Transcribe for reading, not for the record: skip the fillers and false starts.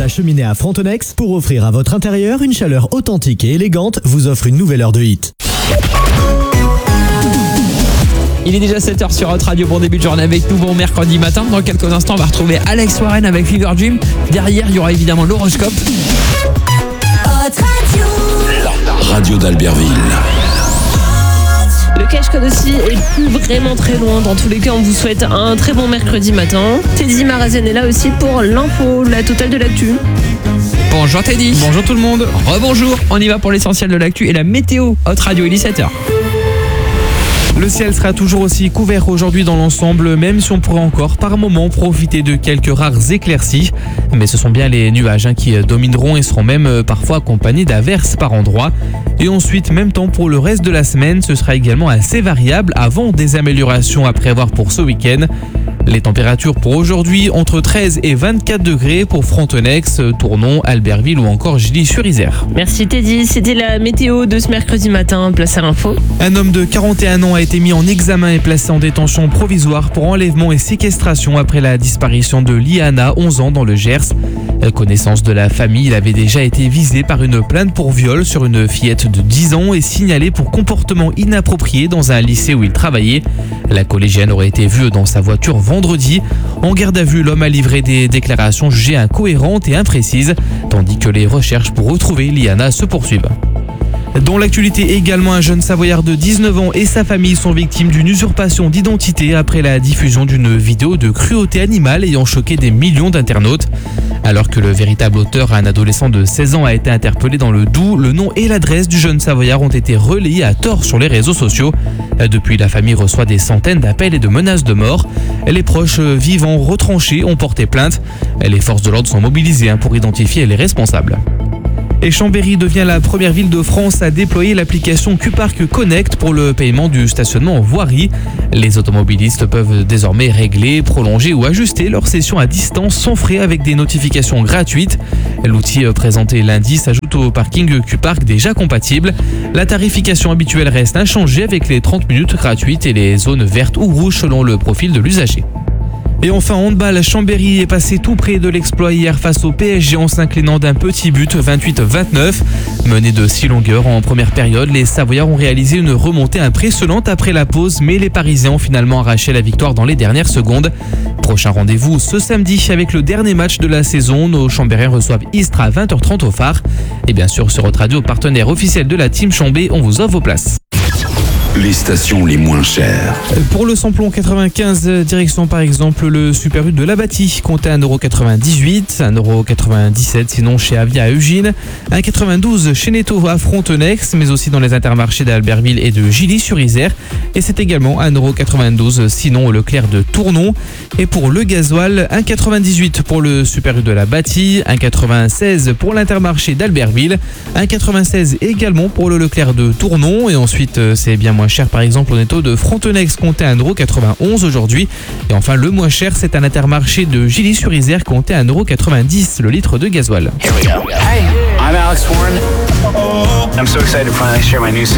Cheminée à Frontenex, pour offrir à votre intérieur une chaleur authentique et élégante, vous offre une nouvelle heure de hit. Il est déjà 7h sur Hot Radio. Bon début de journée avec nous, bon mercredi matin. Dans quelques instants, on va retrouver Alex Warren avec Fever Dream. Derrière, il y aura évidemment l'horoscope. Hot Radio. La radio d'Albertville. Le cache-code aussi est plus vraiment très loin. Dans tous les cas, on vous souhaite un très bon mercredi matin. Teddy Marazen est là aussi pour l'info, la totale de l'actu. Bonjour Teddy. Bonjour tout le monde. Rebonjour. On y va pour l'essentiel de l'actu et la météo. Hot Radio, il est 7h. Le ciel sera toujours aussi couvert aujourd'hui dans l'ensemble, même si on pourrait encore par moment profiter de quelques rares éclaircies. Mais ce sont bien les nuages qui domineront et seront même parfois accompagnés d'averses par endroits. Et ensuite, même temps pour le reste de la semaine, ce sera également assez variable avant des améliorations à prévoir pour ce week-end. Les températures pour aujourd'hui, entre 13 et 24 degrés pour Frontenex, Tournon, Albertville ou encore Gilly-sur-Isère. Merci Teddy, c'était la météo de ce mercredi matin. Place à l'info. Un homme de 41 ans a été mis en examen et placé en détention provisoire pour enlèvement et séquestration après la disparition de Liana, 11 ans, dans le Gers. Connaissance de la famille, il avait déjà été visé par une plainte pour viol sur une fillette de 10 ans et signalé pour comportement inapproprié dans un lycée où il travaillait. La collégienne aurait été vue dans sa voiture vendredi. En garde à vue, l'homme a livré des déclarations jugées incohérentes et imprécises, tandis que les recherches pour retrouver Liana se poursuivent. Dans l'actualité également, un jeune Savoyard de 19 ans et sa famille sont victimes d'une usurpation d'identité après la diffusion d'une vidéo de cruauté animale ayant choqué des millions d'internautes. Alors que le véritable auteur, un adolescent de 16 ans, a été interpellé dans le Doubs, le nom et l'adresse du jeune Savoyard ont été relayés à tort sur les réseaux sociaux. Depuis, la famille reçoit des centaines d'appels et de menaces de mort. Les proches vivants retranchés ont porté plainte. Les forces de l'ordre sont mobilisées pour identifier les responsables. Et Chambéry devient la première ville de France à déployer l'application Q-Park Connect pour le paiement du stationnement en voirie. Les automobilistes peuvent désormais régler, prolonger ou ajuster leur session à distance sans frais avec des notifications gratuites. L'outil présenté lundi s'ajoute au parking Q-Park déjà compatible. La tarification habituelle reste inchangée avec les 30 minutes gratuites et les zones vertes ou rouges selon le profil de l'usager. Et enfin, handball, Chambéry est passé tout près de l'exploit hier face au PSG en s'inclinant d'un petit but 28-29. Menés de 6 longueurs en première période, les Savoyards ont réalisé une remontée impressionnante après la pause, mais les Parisiens ont finalement arraché la victoire dans les dernières secondes. Prochain rendez-vous ce samedi avec le dernier match de la saison. Nos Chambériens reçoivent Istres à 20h30 au Phare. Et bien sûr, sur Hot Radio, partenaire officiel de la Team Chambé, on vous offre vos places. Les stations les moins chères. Pour le samplon 95, direction par exemple le Super U de la Bâtie, comptez 1,98€, 1,97€ sinon chez Avia à Eugene, 1,92€ chez Netto à Frontenex, mais aussi dans les intermarchés d'Albertville et de Gilly-sur-Isère. Et c'est également 1,92€ sinon au Leclerc de Tournon. Et pour le gasoil, 1,98€ pour le Super U de la Bâtie, 1,96€ pour l'Intermarché d'Albertville, 1,96€ également pour le Leclerc de Tournon. Et ensuite, c'est bien moins cher par exemple au Netto de Frontenex, compté 1,91€ aujourd'hui. Et enfin, le moins cher, c'est un Intermarché de Gilly-sur-Isère, compté 1,90€ le litre de gasoil. Here we go. Hey, I'm Alex Warren. I'm so excited to finally share my new single.